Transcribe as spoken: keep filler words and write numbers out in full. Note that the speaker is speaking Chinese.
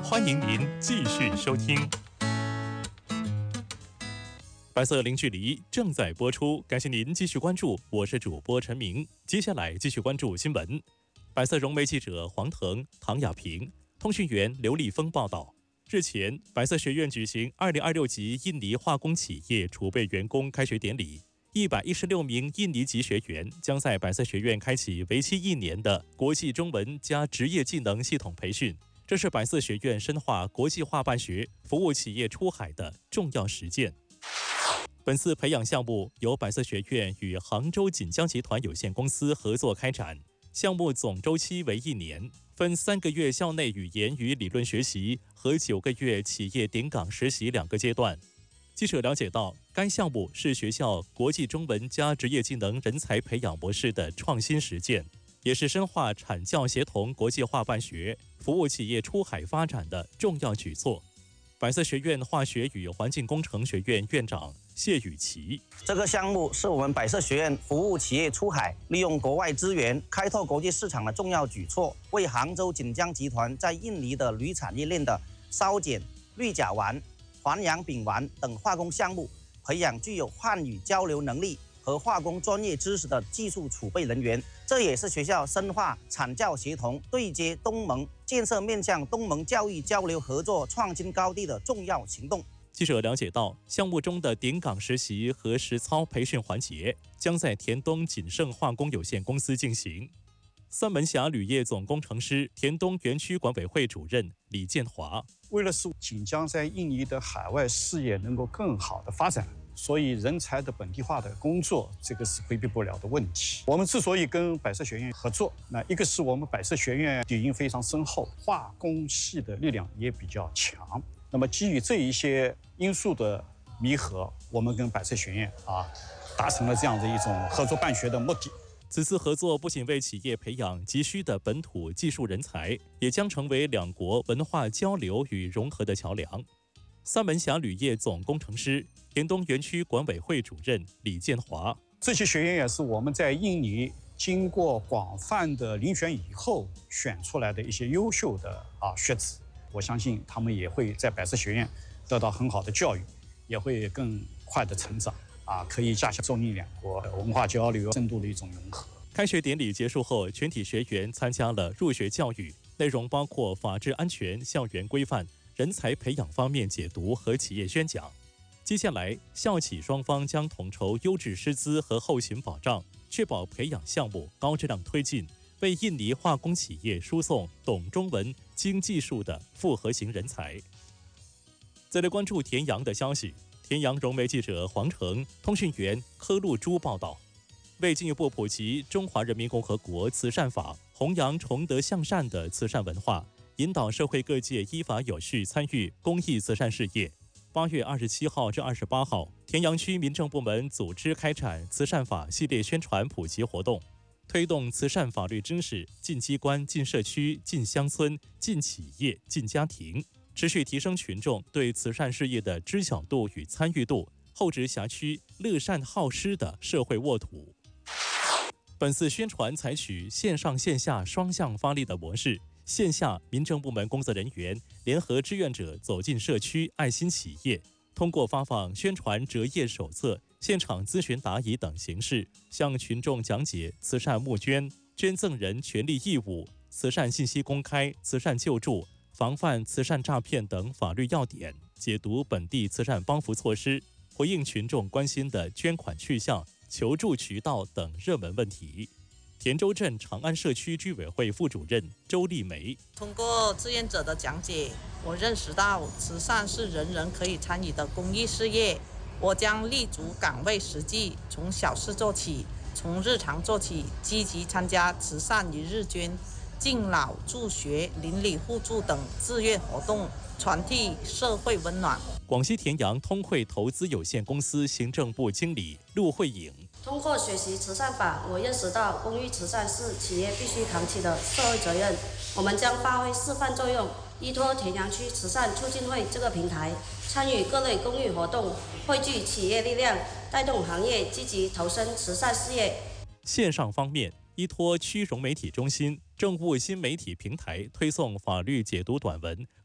欢迎您继续收听。白色零距离正在播出，感谢您继续关注，我是主播陈明。接下来继续关注新闻。白色融媒记者黄腾、唐亚平，通讯员刘立峰报道。日前，白色学院举行二零二六级印尼化工企业储备员工开学典礼。一百一十六名印尼籍学员将在白色学院开启为期一年的国际中文加职业技能系统培训。这是白色学院深化国际化办学、服务企业出海的重要实践。本次培养项目由白色学院与杭州锦江集团有限公司合作开展，项目总周期为一年，分三个月校内语言与理论学习和九个月企业顶岗实习两个阶段。记者了解到，该项目是学校国际中文加职业技能人才培养模式的创新实践，也是深化产教协同国际化办学、服务企业出海发展的重要举措。白色学院化学与环境工程学院院长谢雨琪： 这个项目是我们白色学院服务企业出海、利用国外资源开拓国际市场的重要举措，为杭州锦江集团在印尼的铝产业链的烧碱、氯甲烷、环氧丙烷等化工项目，培养具有汉语交流能力和化工专业知识的技术储备人员。这也是学校深化产教协同、对接东盟、建设面向东盟教育交流合作创新高地的重要行动。 记者了解到，项目中的顶岗实习和实操培训环节将在田东锦盛化工有限公司进行。三门峡铝业总工程师、田东园区管委会主任李建华： 为了使锦江在印尼的海外事业能够更好的发展，所以人才的本地化的工作，这个是规避不了的问题。我们之所以跟白色学院合作，那一个是我们白色学院底蕴非常深厚，化工系的力量也比较强。那么基于这一些因素的弥合，我们跟白色学院啊达成了这样的一种合作办学的目的。 此次合作不仅为企业培养急需的本土技术人才，也将成为两国文化交流与融合的桥梁。三门峡铝业总工程师、田东园区管委会主任李建华： 这些学员也是我们在印尼经过广泛的遴选以后选出来的一些优秀的啊学子。我相信他们也会在白色学院得到很好的教育，也会更快的成长啊，可以加强中印两国文化交流深度的一种融合。 开学典礼结束后，全体学员参加了入学教育，内容包括法治安全、校园规范、人才培养方面解读和企业宣讲。接下来，校企双方将统筹优质师资和后勤保障，确保培养项目高质量推进，为印尼化工企业输送懂中文、精技术的复合型人才。再来关注田阳的消息。田阳融媒记者黄成、通讯员柯露珠报道。为进一步普及中华人民共和国慈善法，弘扬崇德向善的慈善文化，引导社会各界依法有序参与公益慈善事业，八月二十七号至二十八号，田阳区民政部门组织开展慈善法系列宣传普及活动，推动慈善法律知识进机关、进社区、进乡村、进企业、进家庭，持续提升群众对慈善事业的知晓度与参与度，厚植辖区乐善好施的社会沃土。本次宣传采取线上线下双向发力的模式，线下民政部门工作人员联合志愿者走进社区、爱心企业，通过发放宣传折页手册、现场咨询答疑等形式，向群众讲解慈善募捐、捐赠人权利义务、慈善信息公开、慈善救助、防范慈善诈骗等法律要点，解读本地慈善帮扶措施，回应群众关心的捐款去向、求助渠道等热门问题。田州镇长安社区居委会副主任周丽梅： 通过志愿者的讲解，我认识到慈善是人人可以参与的公益事业。我将立足岗位实际，从小事做起，从日常做起，积极参加慈善一日捐、敬老助学、邻里互助等志愿活动，传递社会温暖。 广西田阳通汇投资有限公司行政部经理陆慧颖： 通过学习慈善法，我认识到公益慈善是企业必须扛起的社会责任。我们将发挥示范作用，依托田阳区慈善促进会这个平台，参与各类公益活动，汇聚企业力量，带动行业积极投身慈善事业。 线上方面，依托区融媒体中心、政务新媒体平台推送法律解读短文、